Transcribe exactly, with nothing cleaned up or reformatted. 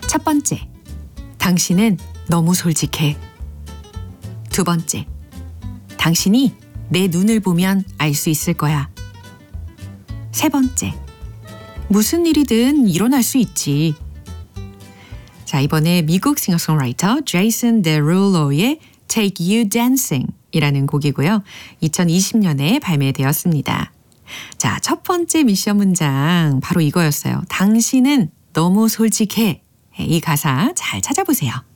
첫 번째, 당신은 너무 솔직해. 두 번째, 당신이 내 눈을 보면 알 수 있을 거야. 세 번째, 무슨 일이든 일어날 수 있지. 자, 이번에 미국 싱어송라이터 제이슨 데룰로의 Take You Dancing 이라는 곡이고요. 이천이십 년에 발매되었습니다. 자, 첫 번째 미션 문장 바로 이거였어요. 당신은 너무 솔직해. 이 가사 잘 찾아보세요.